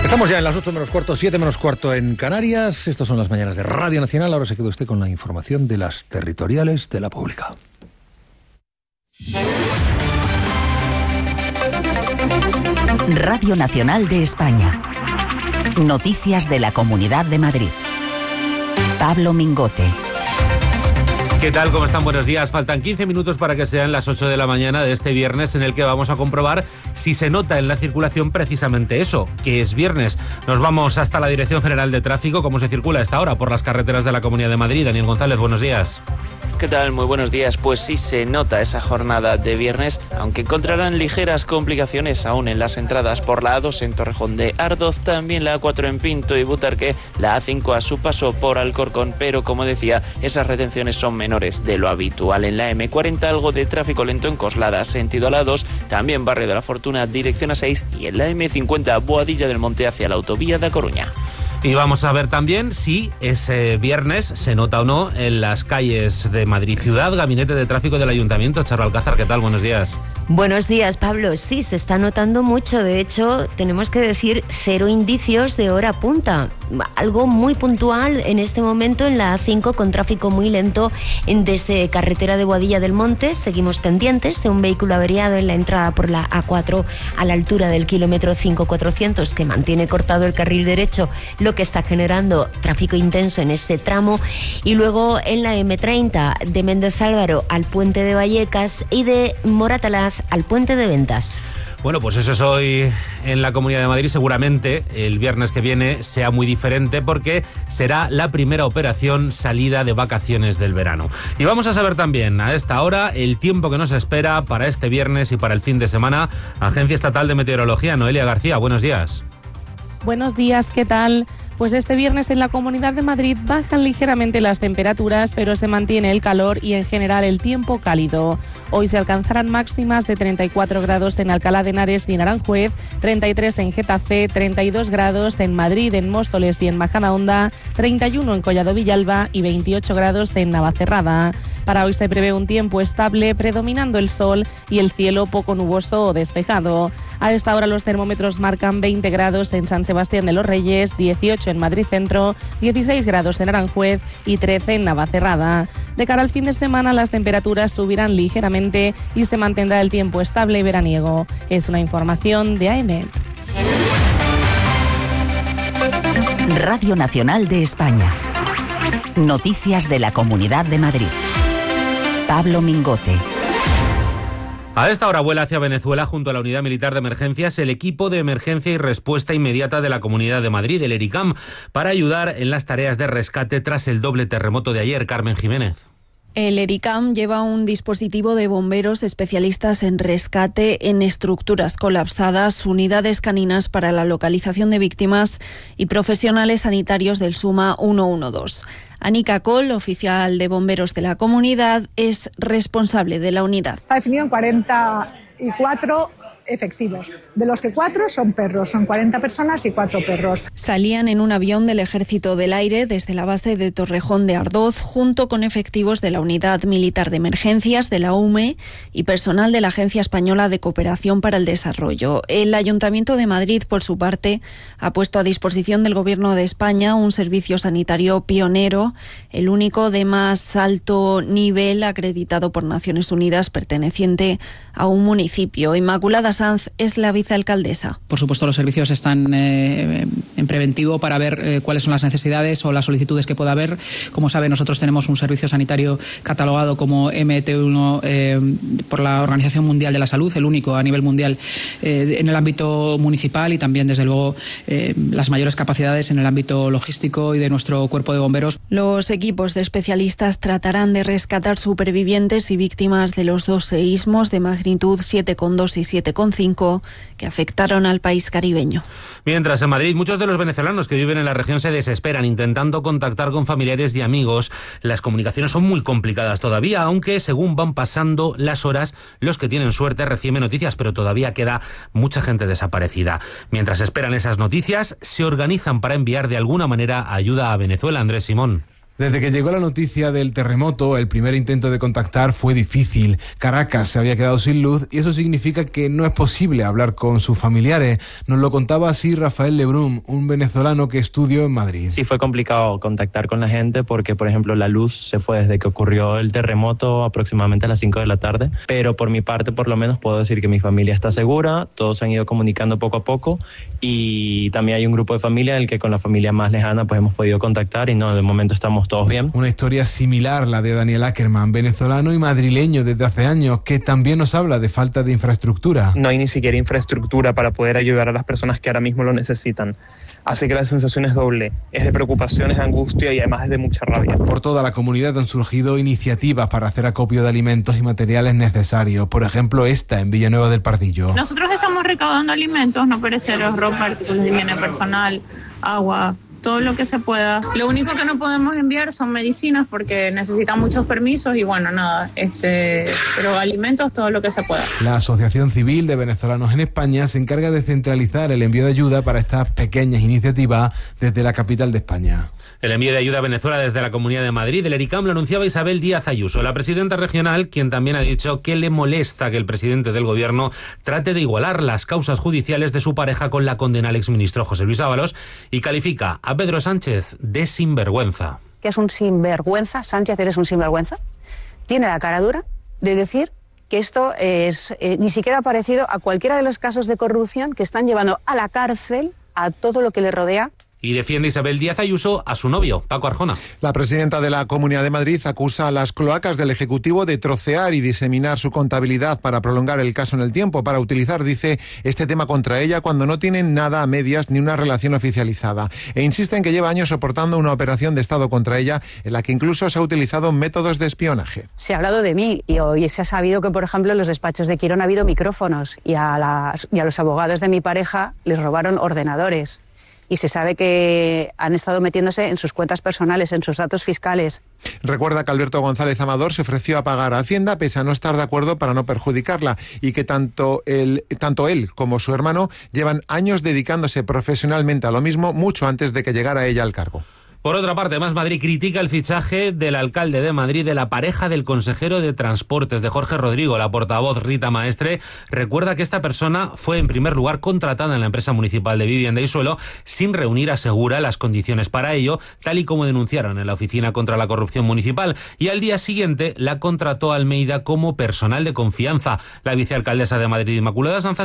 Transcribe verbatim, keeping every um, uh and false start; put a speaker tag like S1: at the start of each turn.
S1: Estamos ya en las ocho menos cuarto, siete menos cuarto en Canarias. Estas son las mañanas de Radio Nacional. Ahora se queda usted con la información de las territoriales de la pública.
S2: Radio Nacional de España. Noticias de la Comunidad de Madrid. Pablo Mingote.
S3: ¿Qué tal? ¿Cómo están? Buenos días. Faltan quince minutos para que sean las ocho de la mañana de este viernes, en el que vamos a comprobar si se nota en la circulación precisamente eso, que es viernes. Nos vamos hasta la Dirección General de Tráfico. ¿Cómo se circula a esta hora por las carreteras de la Comunidad de Madrid? Daniel González, buenos días.
S4: ¿Qué tal? Muy buenos días. Pues sí se nota esa jornada de viernes, aunque encontrarán ligeras complicaciones aún en las entradas por la A dos en Torrejón de Ardoz, también la A cuatro en Pinto y Butarque, la A cinco a su paso por Alcorcón, pero como decía, esas retenciones son menores de lo habitual. En la eme cuarenta algo de tráfico lento en Coslada, sentido a la A dos, también Barrio de la Fortuna, dirección A seis, y en la eme cincuenta Boadilla del Monte hacia la autovía de A Coruña.
S3: Y vamos a ver también si ese viernes se nota o no en las calles de Madrid Ciudad. Gabinete de Tráfico del Ayuntamiento, Charo Alcázar, ¿qué tal? Buenos días.
S5: Buenos días, Pablo. Sí, se está notando mucho. De hecho, tenemos que decir cero indicios de hora punta. Algo muy puntual en este momento en la A cinco, con tráfico muy lento desde carretera de Boadilla del Monte. Seguimos pendientes de un vehículo averiado en la entrada por la A cuatro a la altura del kilómetro cinco cuatrocientos, que mantiene cortado el carril derecho, lo que está generando tráfico intenso en ese tramo. Y luego en la eme treinta, de Méndez Álvaro al puente de Vallecas y de Moratalaz al puente de Ventas.
S3: Bueno, pues eso es hoy en la Comunidad de Madrid. Seguramente el viernes que viene sea muy diferente, porque será la primera operación salida de vacaciones del verano. Y vamos a saber también a esta hora el tiempo que nos espera para este viernes y para el fin de semana. Agencia Estatal de Meteorología, Noelia García, buenos días.
S6: Buenos días, ¿qué tal? Pues este viernes en la Comunidad de Madrid bajan ligeramente las temperaturas, pero se mantiene el calor y en general el tiempo cálido. Hoy se alcanzarán máximas de treinta y cuatro grados en Alcalá de Henares y en Aranjuez, treinta y tres en Getafe, treinta y dos grados en Madrid, en Móstoles y en Majadahonda, treinta y uno en Collado Villalba y veintiocho grados en Navacerrada. Para hoy se prevé un tiempo estable, predominando el sol y el cielo poco nuboso o despejado. A esta hora los termómetros marcan veinte grados en San Sebastián de los Reyes, dieciocho en Madrid Centro, dieciséis grados en Aranjuez y trece en Navacerrada. De cara al fin de semana, las temperaturas subirán ligeramente y se mantendrá el tiempo estable y veraniego. Es una información de A E M E T.
S2: Radio Nacional de España. Noticias de la Comunidad de Madrid. Pablo Mingote.
S3: A esta hora vuela hacia Venezuela, junto a la Unidad Militar de Emergencias, el equipo de emergencia y respuesta inmediata de la Comunidad de Madrid, el ERICAM, para ayudar en las tareas de rescate tras el doble terremoto de ayer. Carmen Jiménez.
S7: El ERICAM lleva un dispositivo de bomberos especialistas en rescate en estructuras colapsadas, unidades caninas para la localización de víctimas y profesionales sanitarios del SUMA ciento doce. Anika Col, oficial de bomberos de la comunidad, es responsable de la unidad.
S8: Está definido en cuarenta y cuatro efectivos, de los que cuatro son perros, son cuarenta personas y cuatro perros.
S7: Salían en un avión del Ejército del Aire desde la base de Torrejón de Ardoz, junto con efectivos de la Unidad Militar de Emergencias, de la U M E y personal de la Agencia Española de Cooperación para el Desarrollo. El Ayuntamiento de Madrid, por su parte, ha puesto a disposición del Gobierno de España un servicio sanitario pionero, el único de más alto nivel acreditado por Naciones Unidas, perteneciente a un municipio. Inmaculada Sanz es la vicealcaldesa.
S9: Por supuesto, los servicios están eh, en preventivo para ver eh, cuáles son las necesidades o las solicitudes que pueda haber. Como sabe, nosotros tenemos un servicio sanitario catalogado como eme te uno eh, por la Organización Mundial de la Salud, el único a nivel mundial eh, en el ámbito municipal, y también, desde luego, eh, las mayores capacidades en el ámbito logístico y de nuestro cuerpo de bomberos.
S7: Los equipos de especialistas tratarán de rescatar supervivientes y víctimas de los dos seísmos de magnitud siete coma dos y siete coma cinco que afectaron al país caribeño.
S3: Mientras, en Madrid, muchos de los venezolanos que viven en la región se desesperan intentando contactar con familiares y amigos. Las comunicaciones son muy complicadas todavía, aunque según van pasando las horas, los que tienen suerte reciben noticias, pero todavía queda mucha gente desaparecida. Mientras esperan esas noticias, se organizan para enviar de alguna manera ayuda a Venezuela. Andrés Simón.
S10: Desde que llegó la noticia del terremoto, el primer intento de contactar fue difícil. Caracas se había quedado sin luz y eso significa que no es posible hablar con sus familiares. Nos lo contaba así Rafael Lebrun, un venezolano que estudió en Madrid.
S11: Sí, fue complicado contactar con la gente porque, por ejemplo, la luz se fue desde que ocurrió el terremoto aproximadamente a las cinco de la tarde. Pero por mi parte, por lo menos, puedo decir que mi familia está segura, todos se han ido comunicando poco a poco y también hay un grupo de familia en el que con la familia más lejana pues hemos podido contactar y no, de momento estamos todos bien.
S10: Una historia similar la de Daniel Ackerman, venezolano y madrileño desde hace años, que también nos habla de falta de infraestructura.
S12: No hay ni siquiera infraestructura para poder ayudar a las personas que ahora mismo lo necesitan. Así que la sensación es doble, es de preocupación, es de angustia y además es de mucha rabia.
S10: Por toda la comunidad han surgido iniciativas para hacer acopio de alimentos y materiales necesarios. Por ejemplo, esta en Villanueva del Pardillo.
S13: Nosotros estamos recaudando alimentos no perecederos, ropa, artículos de higiene personal, agua, todo lo que se pueda. Lo único que no podemos enviar son medicinas porque necesitan muchos permisos y bueno, nada, este, pero alimentos, todo lo que se pueda.
S10: La Asociación Civil de Venezolanos en España se encarga de centralizar el envío de ayuda para estas pequeñas iniciativas desde la capital de España.
S3: El envío de ayuda a Venezuela desde la Comunidad de Madrid, el ERICAM, lo anunciaba Isabel Díaz Ayuso, la presidenta regional, quien también ha dicho que le molesta que el presidente del gobierno trate de igualar las causas judiciales de su pareja con la condena al exministro José Luis Ábalos y califica a Pedro Sánchez de sinvergüenza.
S14: ¿Qué es un sinvergüenza? Sánchez, ¿eres un sinvergüenza? Tiene la cara dura de decir que esto es eh, ni siquiera parecido a cualquiera de los casos de corrupción que están llevando a la cárcel a todo lo que le rodea.
S3: Y defiende Isabel Díaz Ayuso a su novio, Paco Arjona.
S15: La presidenta de la Comunidad de Madrid acusa a las cloacas del Ejecutivo de trocear y diseminar su contabilidad para prolongar el caso en el tiempo, para utilizar, dice, este tema contra ella cuando no tienen nada a medias ni una relación oficializada. E insiste en que lleva años soportando una operación de Estado contra ella en la que incluso se ha utilizado métodos de espionaje.
S14: Se ha hablado de mí y hoy se ha sabido que, por ejemplo, en los despachos de Quirón ha habido micrófonos y a, las, y a los abogados de mi pareja les robaron ordenadores. Y se sabe que han estado metiéndose en sus cuentas personales, en sus datos fiscales.
S15: Recuerda que Alberto González Amador se ofreció a pagar a Hacienda pese a no estar de acuerdo para no perjudicarla y que tanto él, tanto él como su hermano llevan años dedicándose profesionalmente a lo mismo mucho antes de que llegara ella al cargo.
S3: Por otra parte, Más Madrid critica el fichaje del alcalde de Madrid de la pareja del consejero de Transportes, de Jorge Rodrigo. La portavoz Rita Maestre recuerda que esta persona fue en primer lugar contratada en la empresa municipal de vivienda y suelo sin reunir, asegura, las condiciones para ello, tal y como denunciaron en la Oficina contra la Corrupción Municipal. Y al día siguiente la contrató Almeida como personal de confianza. La vicealcaldesa de Madrid, Inmaculada Sanz,